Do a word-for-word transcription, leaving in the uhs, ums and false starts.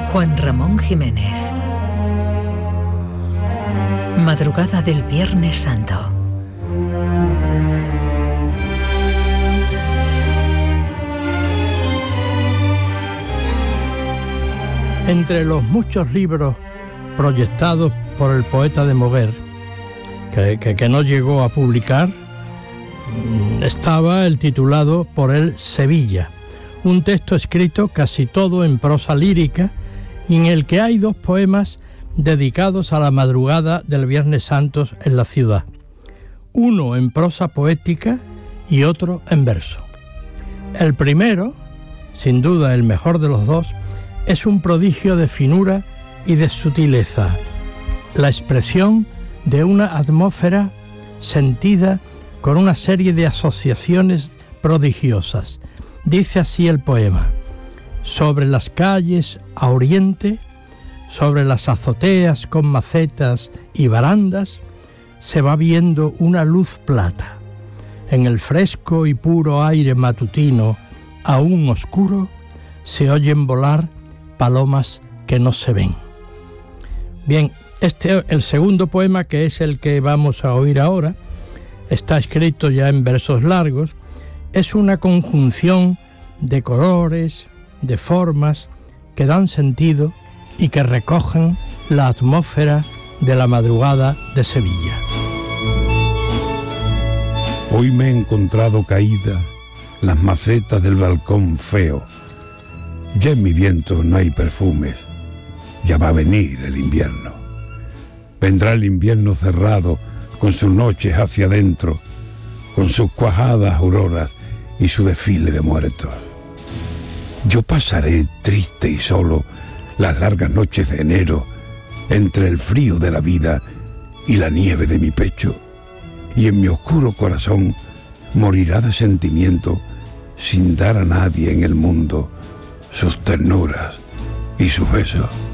Juan Ramón Jiménez. Madrugada del Viernes Santo. Entre los muchos libros proyectados por el poeta de Moguer, que, que, que no llegó a publicar, estaba el titulado por él Sevilla, un texto escrito casi todo en prosa lírica, y en el que hay dos poemas dedicados a la madrugada del Viernes Santo en la ciudad, uno en prosa poética y otro en verso. El primero, sin duda el mejor de los dos, es un prodigio de finura y de sutileza, la expresión de una atmósfera sentida con una serie de asociaciones prodigiosas. Dice así el poema: sobre las calles a oriente, sobre las azoteas con macetas y barandas, se va viendo una luz plata. En el fresco y puro aire matutino, aún oscuro, se oyen volar palomas que no se ven. Bien, este, el segundo poema, que es el que vamos a oír ahora, está escrito ya en versos largos, es una conjunción de colores, de formas que dan sentido y que recogen la atmósfera de la madrugada de Sevilla. Hoy me he encontrado caídas las macetas del balcón feo. Ya en mi viento no hay perfumes, ya va a venir el invierno. Vendrá el invierno cerrado con sus noches hacia adentro, con sus cuajadas auroras y su desfile de muertos. Yo pasaré triste y solo las largas noches de enero entre el frío de la vida y la nieve de mi pecho, y en mi oscuro corazón morirá de sentimiento sin dar a nadie en el mundo sus ternuras y sus besos.